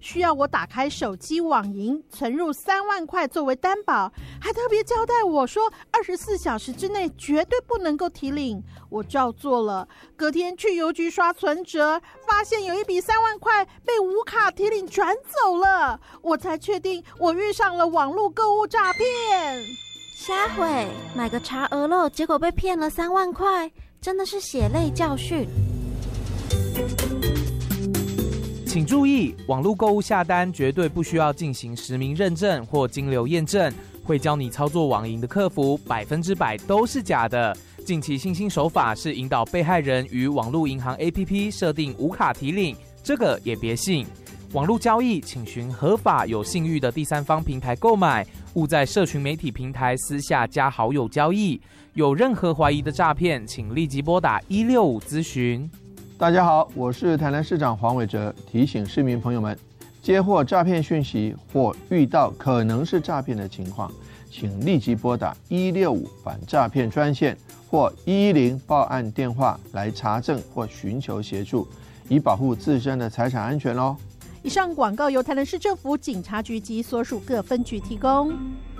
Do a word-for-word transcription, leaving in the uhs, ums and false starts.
需要我打开手机网银，存入三万块作为担保，还特别交代我说二十四小时之内绝对不能够提领。我照做了，隔天去邮局刷存折，发现有一笔三万块被无卡提领转走了，我才确定我遇上了网络购物诈骗。 瞎毁，买个茶鹅肉，结果被骗了三万块，真的是血泪教训。 请注意，网络购物下单绝对不需要进行实名认证或金流验证，会教你操作网银的客服百分之百都是假的。近期新兴手法是引导被害人与网络银行 A P P 设定无卡提领，这个也别信。网络交易请循合法有信誉的第三方平台购买，勿在社群媒体平台私下加好友交易。有任何怀疑的诈骗，请立即拨打一六五咨询。 大家好，我是台南市长黄伟哲，提醒市民朋友们，接获诈骗讯息或遇到可能是诈骗的情况，请立即拨打一六五反诈骗专线或一一零报案电话来查证或寻求协助，以保护自身的财产安全哦。 以上广告由台南市政府警察局及所属各分局提供。